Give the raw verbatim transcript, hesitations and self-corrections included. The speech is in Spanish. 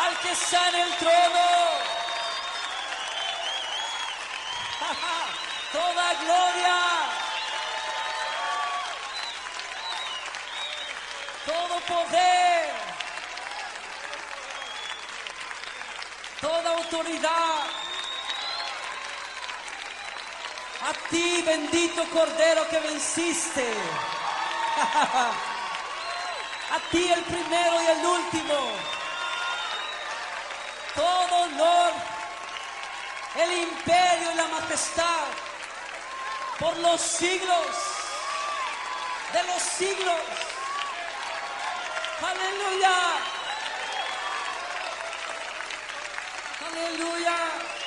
al que está en el trono. Toda gloria, todo poder, toda autoridad, a ti, bendito Cordero que venciste. A ti, el primero y el último. Todo honor, el imperio y la majestad por los siglos de los siglos. Aleluya. Aleluya.